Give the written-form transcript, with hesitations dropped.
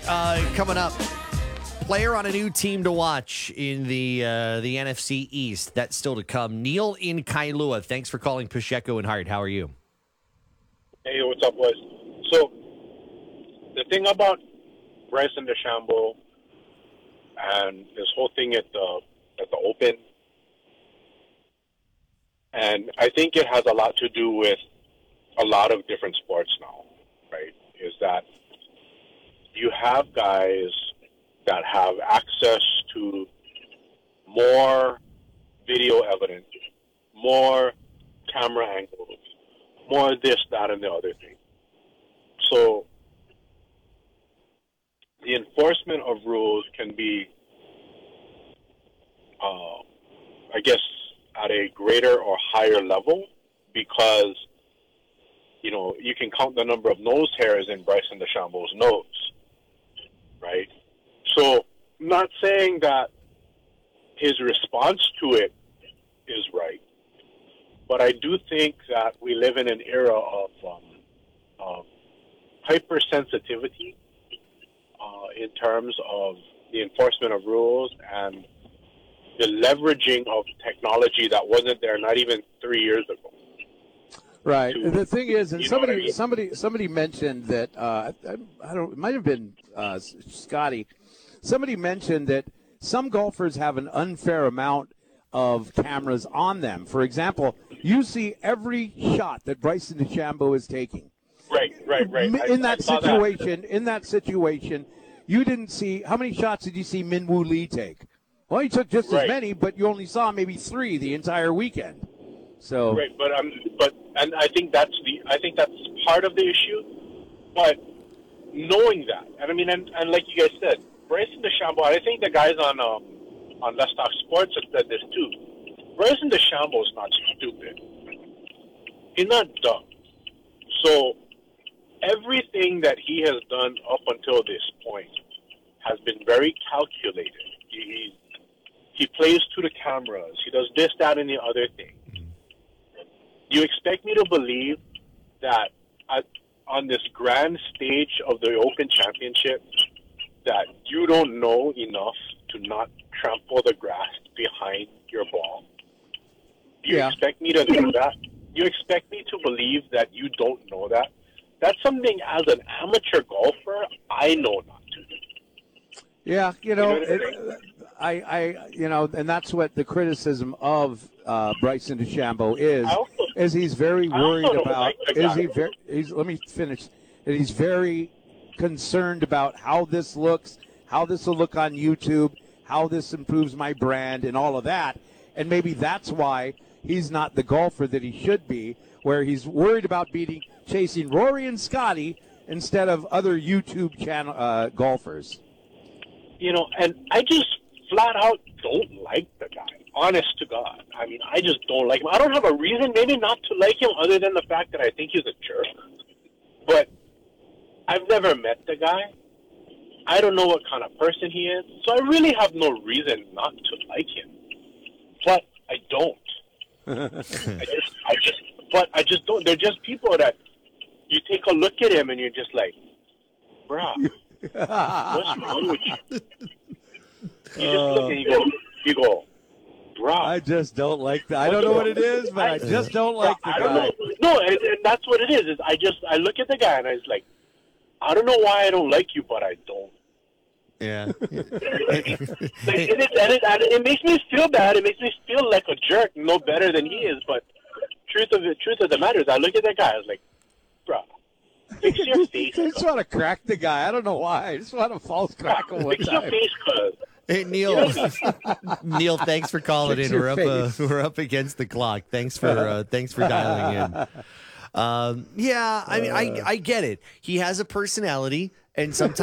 coming up. Player on a new team to watch in the NFC East. That's still to come. Neil in Kailua. Thanks for calling Pacheco and Hart. How are you? Hey, what's up, boys? So, the thing about Bryson DeChambeau and this whole thing at the Open, and I think it has a lot to do with a lot of different sports now, right? Is that you have guys that have access to more video evidence, more camera angles, more this, that, and the other thing. So the enforcement of rules can be, I guess, at a greater or higher level because, you know, you can count the number of nose hairs in Bryson DeChambeau's nose, right? So, not saying that his response to it is right, but I do think that we live in an era of hypersensitivity in terms of the enforcement of rules and the leveraging of technology that wasn't there not even 3 years ago. Right. The thing is, and somebody mentioned that I don't. It might have been Scotty. Somebody mentioned that some golfers have an unfair amount of cameras on them. For example, you see every shot that Bryson DeChambeau is taking. Right. In that situation, you didn't see how many shots did you see Min Woo Lee take? Well, he took just as many, but you only saw maybe 3 the entire weekend. So right, but I think that's part of the issue. But knowing that, and I mean, and like you guys said, Bryson DeChambeau, I think the guys on Let's Talk Sports have said this too. Bryson DeChambeau is not stupid. He's not dumb. So everything that he has done up until this point has been very calculated. He plays to the cameras. He does this, that, and the other thing. You expect me to believe that on this grand stage of the Open Championship that you don't know enough to not trample the grass behind your ball? Do you expect me to do that? You expect me to believe that you don't know that? That's something as an amateur golfer I know not to do. Yeah, and that's what the criticism of Bryson DeChambeau is he's very worried about. Let me finish. And he's very concerned about how this looks, how this will look on YouTube, how this improves my brand, and all of that. And maybe that's why he's not the golfer that he should be, where he's worried about chasing Rory and Scotty instead of other YouTube channel golfers. You know, and I just flat out don't like the guy. Honest to God. I mean, I just don't like him. I don't have a reason maybe not to like him other than the fact that I think he's a jerk. But I've never met the guy. I don't know what kind of person he is. So I really have no reason not to like him. But I don't. I just don't. They're just people that you take a look at him and you're just like, bruh, what's wrong with you? You just look and you go, bruh. I just don't like that. I don't know what it is, but I just don't like the guy. I don't know. No, and that's what it is. I look at the guy and I was like, I don't know why I don't like you, but I don't. Yeah. It makes me feel bad. It makes me feel like a jerk, no better than he is. But truth of the matter is, I look at that guy. I was like, bruh, fix your face. I just want to crack the guy. I don't know why. I just want to false crack him one time. Fix your face, cuz. Hey, Neil. Neil, thanks for calling in. We're up against the clock. Thanks for dialing in. I mean, I get it. He has a personality, and sometimes.